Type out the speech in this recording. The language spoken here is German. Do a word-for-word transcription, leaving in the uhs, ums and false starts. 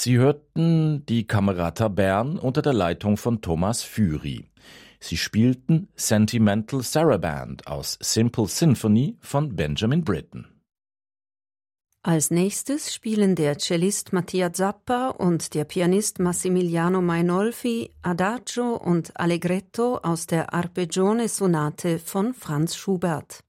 Sie hörten die Camerata Bern unter der Leitung von Thomas Füri. Sie spielten Sentimental Saraband aus Simple Symphony von Benjamin Britten. Als nächstes spielen der Cellist Mattia Zappa und der Pianist Massimiliano Mainolfi Adagio und Allegretto aus der Arpeggione-Sonate von Franz Schubert.